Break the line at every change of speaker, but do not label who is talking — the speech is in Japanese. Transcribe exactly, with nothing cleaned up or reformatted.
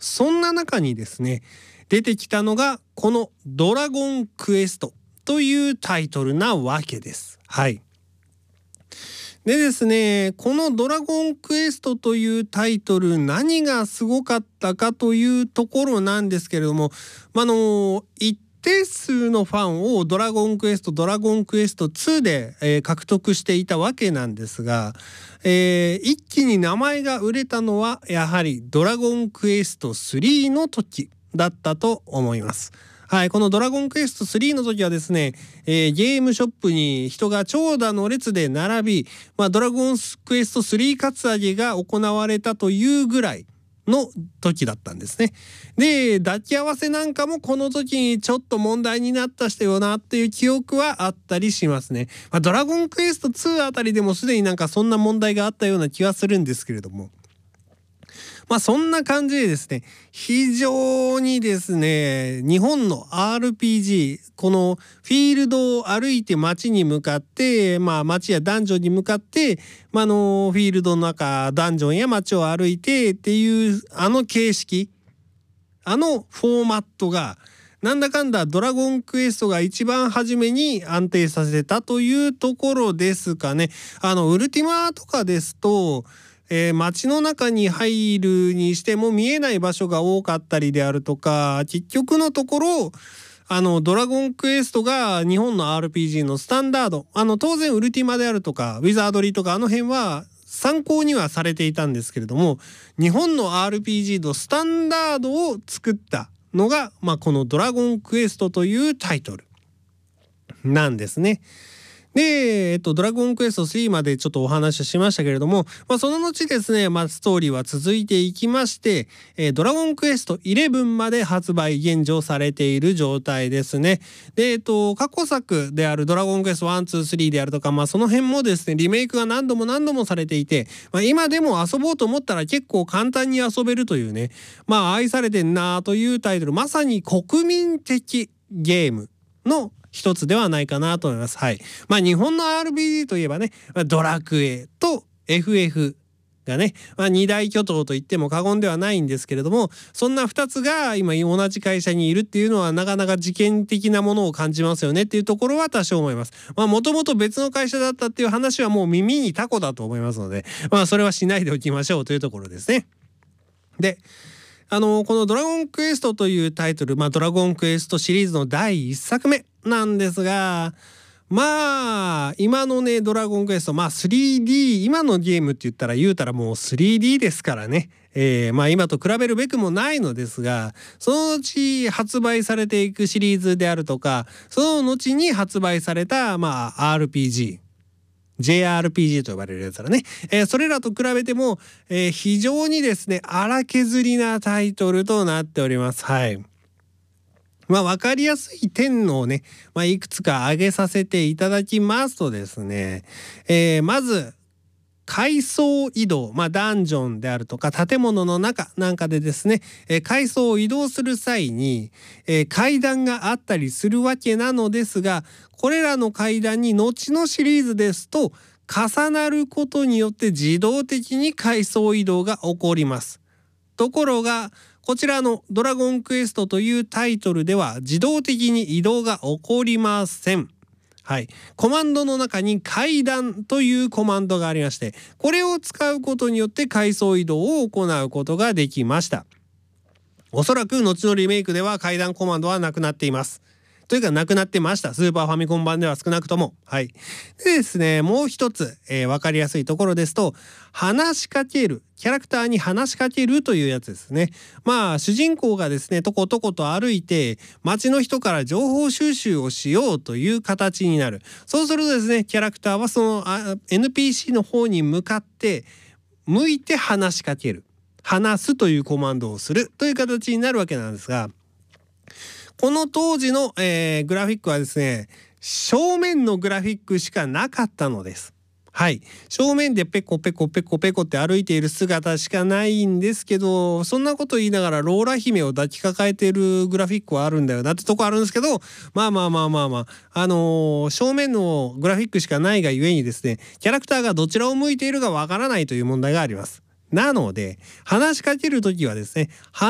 そんな中にですね、出てきたのがこのドラゴンクエストというタイトルなわけです。はい。でですね、このドラゴンクエストというタイトル、何がすごかったかというところなんですけれども、まあの一定数のファンをドラゴンクエストドラゴンクエストツーで、えー獲得していたわけなんですが、えー一気に名前が売れたのはやはりドラゴンクエストスリーの時だったと思います。はい、このドラゴンクエストスリーの時はですね、えーゲームショップに人が長蛇の列で並び、まあ、ドラゴンクエストスリーカツアゲが行われたというぐらいの時だったんですね。で、抱き合わせなんかもこの時にちょっと問題になったしたよなっていう記憶はあったりしますね。まあ、ドラゴンクエストツーあたりでもすでになんかそんな問題があったような気はするんですけれども。まあそんな感じでですね、非常にですね、日本の アールピージー、このフィールドを歩いて街に向かって、まあ街やダンジョンに向かって、まあ、あのフィールドの中、ダンジョンや街を歩いてっていうあの形式、あのフォーマットがなんだかんだドラゴンクエストが一番初めに安定させたというところですかね。あのウルティマとかですと、えー、街の中に入るにしても見えない場所が多かったりであるとか、結局のところあのドラゴンクエストが日本の アールピージー のスタンダード、あの当然ウルティマであるとかウィザードリーとかあの辺は参考にはされていたんですけれども、日本の アールピージー のスタンダードを作ったのが、まあ、このドラゴンクエストというタイトルなんですね。で、えっと、ドラゴンクエストスリーまでちょっとお話ししましたけれども、まあ、その後ですね、まあ、ストーリーは続いていきまして、えードラゴンクエストイレブンまで発売現状されている状態ですね。で、えっと、過去作であるドラゴンクエストワン、ツー、スリーであるとか、まあ、その辺もですね、リメイクが何度も何度もされていて、まあ、今でも遊ぼうと思ったら結構簡単に遊べるというね、まあ、愛されてんなというタイトル、まさに国民的ゲームの一つではないかなと思います。はい。まあ日本の アールピージー といえばね、ドラクエと エフエフ がね、まあ、二大巨頭と言っても過言ではないんですけれども、そんなふたつが今同じ会社にいるっていうのはなかなか事件的なものを感じますよねっていうところは多少思います。まあもともと別の会社だったっていう話はもう耳にタコだと思いますので、まあそれはしないでおきましょうというところですね。で、あのこの「ドラゴンクエスト」というタイトル、まあ、ドラゴンクエストシリーズのだいいっさくめなんですが、まあ今のねドラゴンクエスト、まあ スリーディー 今のゲームって言ったら言うたらもう スリーディー ですからね、えー、まあ今と比べるべくもないのですが、その後発売されていくシリーズであるとか、その後に発売されたまあ アールピージージェイアールピージー と呼ばれるやつだね、えー、それらと比べても、えー、非常にですね荒削りなタイトルとなっております。はい。まあ分かりやすい点をね、まあ、いくつか挙げさせていただきますとですね、えー、まず階層移動、まあ、ダンジョンであるとか建物の中なんかでですね、えー、階層を移動する際に、えー、階段があったりするわけなのですが、これらの階段に後のシリーズですと重なることによって自動的に階層移動が起こります。ところがこちらのドラゴンクエストというタイトルでは自動的に移動が起こりません。はい、コマンドの中に階段というコマンドがありまして、これを使うことによって階層移動を行うことができました。おそらく後のリメイクでは階段コマンドはなくなっています。というかなくなってました。スーパーファミコン版では少なくとも。はい。でですね、もう一つ、えー、分かりやすいところですと、話しかける、キャラクターに話しかけるというやつですね。まあ主人公がですねとことこと歩いて街の人から情報収集をしようという形になる。そうするとですね、キャラクターはそのあ エヌピーシー の方に向かって向いて話しかける、話すというコマンドをするという形になるわけなんですが、この当時の、えー、グラフィックはですね、正面のグラフィックしかなかったのです。はい、正面でペコペコペコペコって歩いている姿しかないんですけど、そんなこと言いながらローラ姫を抱きかかえているグラフィックはあるんだよなってとこあるんですけど、まあまあまあまあまああのー、正面のグラフィックしかないがゆえにですね、キャラクターがどちらを向いているかわからないという問題があります。なので話しかけるときはですね、